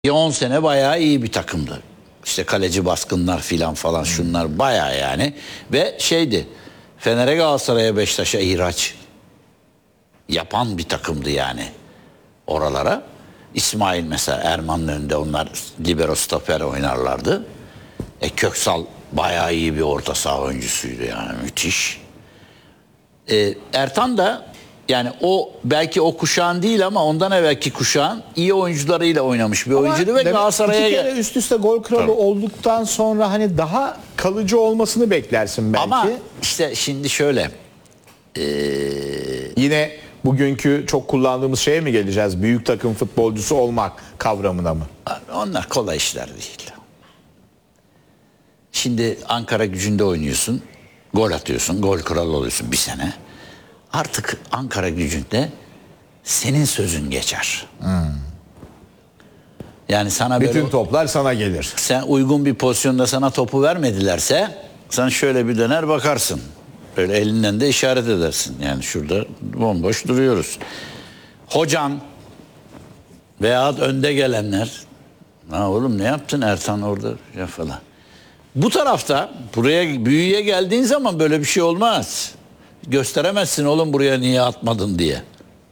10 sene bayağı iyi bir takımdı. İşte kaleci baskınlar filan falan şunlar bayağı yani. Ve şeydi, Fener'e, Galatasaray'a, Beşiktaş'a ihraç yapan bir takımdı yani oralara. İsmail mesela, Erman'ın önünde onlar libero stoper oynarlardı. Köksal bayağı iyi bir orta saha oyuncusuydu yani, müthiş. Ertan da yani o belki o kuşağın değil ama ondan evvelki kuşağın iyi oyuncularıyla oynamış bir oyuncuydu ve Galatasaray'a iki kere üst üste gol kralı olduktan sonra hani daha kalıcı olmasını beklersin belki. Ama işte şimdi şöyle Yine bugünkü çok kullandığımız şeye mi geleceğiz? Büyük takım futbolcusu olmak kavramına mı? onlar kolay işler değil. Şimdi Ankara Gücü'nde oynuyorsun, gol atıyorsun, gol kralı oluyorsun bir sene. Artık Ankara Gücü'nde senin sözün geçer. Yani sana Bütün böyle, toplar sana gelir. sen uygun bir pozisyonda sana topu vermedilerse sen şöyle bir döner bakarsın. Böyle elinden de işaret edersin. Yani şurada bomboş duruyoruz. Hocan veya önde gelenler, ha oğlum ne yaptın Ertan orada ya falan. Bu tarafta buraya büyüye geldiğin zaman böyle bir şey olmaz. Gösteremezsin oğlum buraya niye atmadın diye.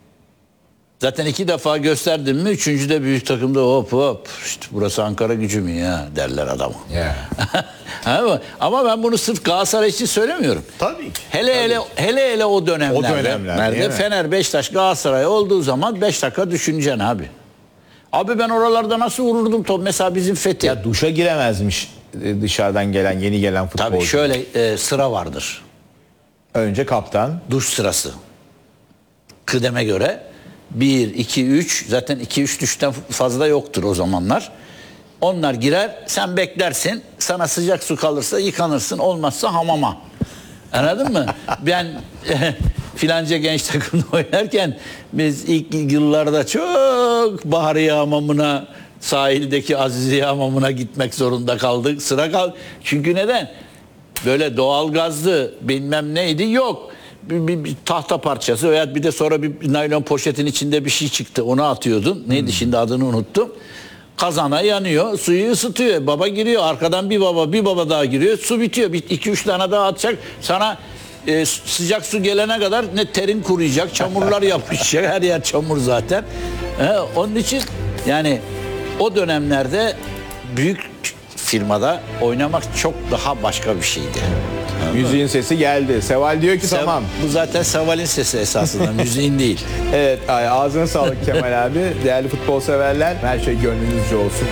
Zaten 2 defa gösterdin mi 3. de büyük takımda hop işte burası Ankara Gücü mü ya derler adama. Yeah. Ama ben bunu sırf Galatasaray için söylemiyorum. Tabii ki. Hele o dönemlerde Fener, Beşiktaş, Galatasaray olduğu zaman 5 dakika düşüneceksin abi. Abi ben oralarda nasıl vururdum top? Mesela bizim Fethi. Ya duşa giremezmiş dışarıdan gelen, yeni gelen futbolcu. Tabii şöyle sıra vardır. Önce kaptan. Duş sırası. Kıdeme göre 1, 2, 3 zaten 2-3 duştan fazla yoktur o zamanlar. Onlar girer, sen beklersin. Sana sıcak su kalırsa yıkanırsın, olmazsa hamama. Anladın mı? Ben filanca genç takımda oynarken biz ilk yıllarda çok Bahariye Hamamı'na, sahildeki Aziziye Hamamı'na gitmek zorunda kaldık. Sıra kaldı. Çünkü neden? Böyle doğalgazlı bilmem neydi yok. Bir tahta parçası veya bir de sonra bir naylon poşetin içinde bir şey çıktı. Onu atıyordun. Neydi şimdi adını unuttum. Kazana yanıyor. Suyu ısıtıyor. Baba giriyor. Arkadan bir baba daha giriyor. Su bitiyor. 2-3 tane daha atacak. Sana sıcak su gelene kadar ne terin kuruyacak. Çamurlar yapışacak. Her yer çamur zaten. Onun için yani o dönemlerde büyük firmada oynamak çok daha başka bir şeydi. Müziğin sesi geldi. Seval diyor ki tamam. Bu zaten Seval'in sesi esasında, müziğin değil. Evet, ağzına sağlık Kemal abi. Değerli futbol severler, her şey gönlünüzce olsun.